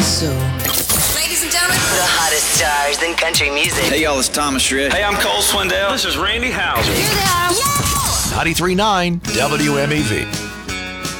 so. Ladies and gentlemen, the hottest stars in country music. Hey, y'all, it's Thomas Rhett. Hey, I'm Cole Swindell. This is Randy Houser. Here they are. Yeah! 93.9 WMEV.